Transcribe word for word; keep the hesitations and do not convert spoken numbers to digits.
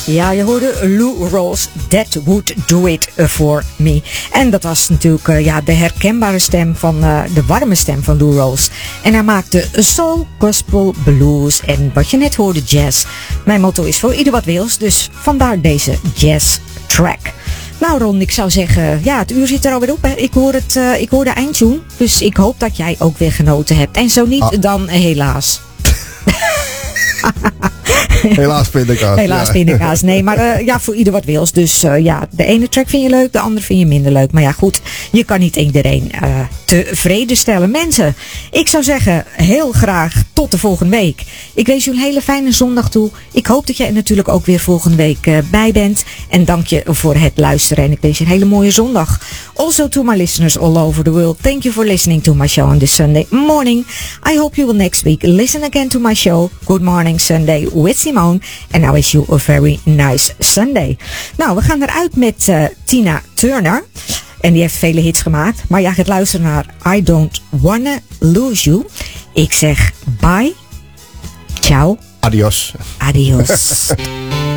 Ja, je hoorde Lou Rawls, That Would Do It For Me. En dat was natuurlijk uh, ja, de herkenbare stem van, uh, de warme stem van Lou Rawls. En hij maakte soul, gospel, blues en wat je net hoorde, jazz. Mijn motto is voor ieder wat wils, dus vandaar deze jazz track. Nou Ron, ik zou zeggen, ja, het uur zit er alweer op. Hè. Ik hoor het, uh, ik hoor de eindtune, dus ik hoop dat jij ook weer genoten hebt. En zo niet, ah. dan helaas. Helaas pindakaas. Helaas ja. pindakaas. Nee, maar uh, ja, voor ieder wat wils. Dus uh, ja, de ene track vind je leuk, de andere vind je minder leuk. Maar ja, goed, je kan niet iedereen uh, tevreden stellen. Mensen, ik zou zeggen, heel graag tot de volgende week. Ik wens je een hele fijne zondag toe. Ik hoop dat jij er natuurlijk ook weer volgende week uh, bij bent. En dank je voor het luisteren. En ik wens je een hele mooie zondag. Also to my listeners all over the world, thank you for listening to my show on this Sunday morning. I hope you will next week listen again to my show, Good Morning Sunday with Simone. And I wish you a very nice Sunday. Nou, we gaan eruit met uh, Tina Turner. En die heeft vele hits gemaakt. Maar jij gaat luisteren naar I Don't Wanna Lose You. Ik zeg bye. Ciao. Adios. Adios.